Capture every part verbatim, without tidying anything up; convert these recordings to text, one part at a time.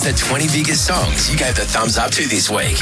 The twenty biggest songs you gave the thumbs up to this week.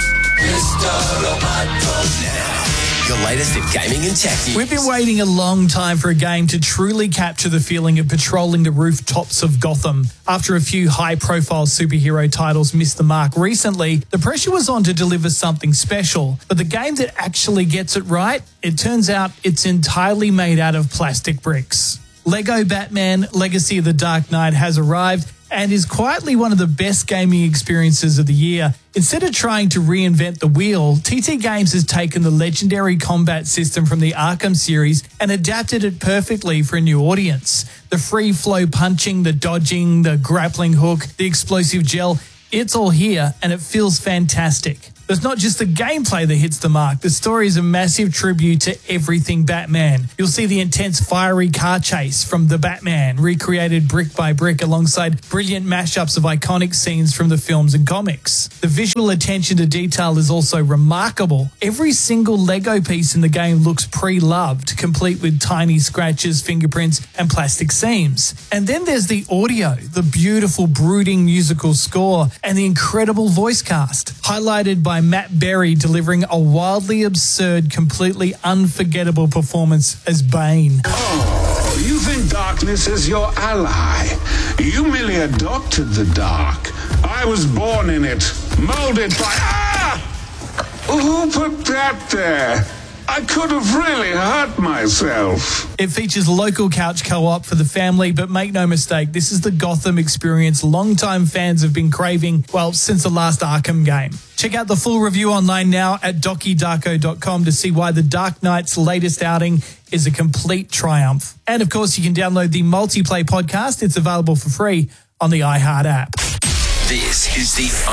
Now, your latest in gaming and tech news. We've been waiting a long time for a game to truly capture the feeling of patrolling the rooftops of Gotham. After a few high-profile superhero titles missed the mark recently, the pressure was on to deliver something special. But the game that actually gets it right, it turns out it's entirely made out of plastic bricks. Lego Batman Legacy of the Dark Knight has arrived and is quietly one of the best gaming experiences of the year. Instead of trying to reinvent the wheel, T T Games has taken the legendary combat system from the Arkham series and adapted it perfectly for a new audience. The free-flow punching, the dodging, the grappling hook, the explosive gel, it's all here and it feels fantastic. There's not just the gameplay that hits the mark. The story is a massive tribute to everything Batman. You'll see the intense fiery car chase from The Batman, recreated brick by brick alongside brilliant mashups of iconic scenes from the films and comics. The visual attention to detail is also remarkable. Every single Lego piece in the game looks pre-loved, complete with tiny scratches, fingerprints, and plastic seams. And then there's the audio, the beautiful, brooding musical score, and the incredible voice cast, highlighted by Matt Berry delivering a wildly absurd, completely unforgettable performance as Bane. Oh, you think darkness is your ally. You merely adopted the dark. I was born in it, molded by... Ah! Who put that there? I could have really hurt myself. It features local couch co-op for the family, but make no mistake, this is the Gotham experience longtime fans have been craving, well, since the last Arkham game. Check out the full review online now at doki darko dot com to see why the Dark Knight's latest outing is a complete triumph. And of course, you can download the Multiplay podcast. It's available for free on the iHeart app. This is the